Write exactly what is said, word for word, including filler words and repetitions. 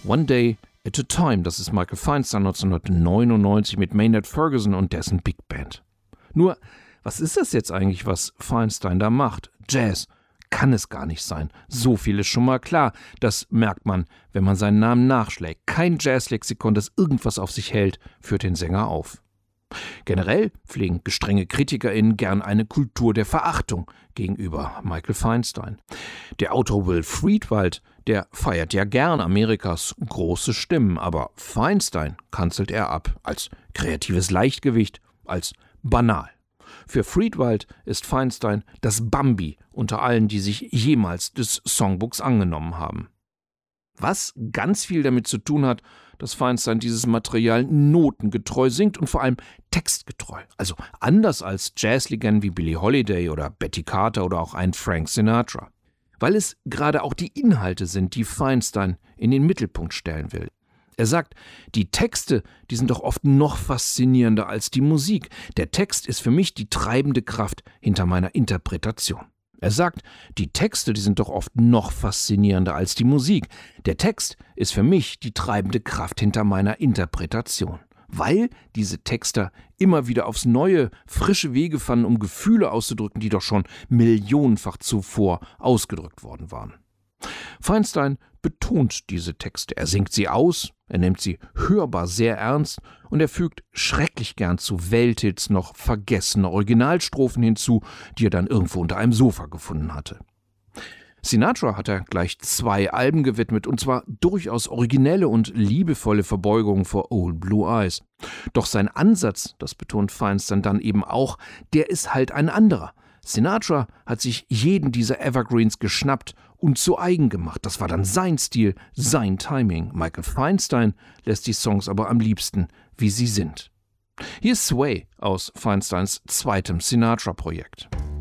One Day at a Time, das ist Michael Feinstein neunzehnhundertneunundneunzig mit Maynard Ferguson und dessen Big Band. Nur, was ist das jetzt eigentlich, was Feinstein da macht? Jazz kann es gar nicht sein. So viel ist schon mal klar. Das merkt man, wenn man seinen Namen nachschlägt. Kein Jazzlexikon, das irgendwas auf sich hält, führt den Sänger auf. Generell pflegen gestrenge KritikerInnen gern eine Kultur der Verachtung gegenüber Michael Feinstein. Der Autor Will Friedwald, der feiert ja gern Amerikas große Stimmen, aber Feinstein kanzelt er ab als kreatives Leichtgewicht, als banal. Für Friedwald ist Feinstein das Bambi unter allen, die sich jemals des Songbooks angenommen haben. Was ganz viel damit zu tun hat, dass Feinstein dieses Material notengetreu singt und vor allem textgetreu. Also anders als Jazzlegenden wie Billie Holiday oder Betty Carter oder auch ein Frank Sinatra. Weil es gerade auch die Inhalte sind, die Feinstein in den Mittelpunkt stellen will. Er sagt, die Texte, die sind doch oft noch faszinierender als die Musik. Der Text ist für mich die treibende Kraft hinter meiner Interpretation. Er sagt, die Texte, die sind doch oft noch faszinierender als die Musik. Der Text ist für mich die treibende Kraft hinter meiner Interpretation. Weil diese Texter immer wieder aufs Neue frische Wege fanden, um Gefühle auszudrücken, die doch schon millionenfach zuvor ausgedrückt worden waren. Feinstein betont diese Texte. Er singt sie aus, er nimmt sie hörbar sehr ernst und er fügt schrecklich gern zu Welthits noch vergessene Originalstrophen hinzu, die er dann irgendwo unter einem Sofa gefunden hatte. Sinatra hat er gleich zwei Alben gewidmet, und zwar durchaus originelle und liebevolle Verbeugungen vor Old Blue Eyes. Doch sein Ansatz, das betont Feinstein dann eben auch, der ist halt ein anderer. Sinatra hat sich jeden dieser Evergreens geschnappt und zu eigen gemacht. Das war dann sein Stil, sein Timing. Michael Feinstein lässt die Songs aber am liebsten, wie sie sind. Hier ist Sway aus Feinsteins zweitem Sinatra-Projekt.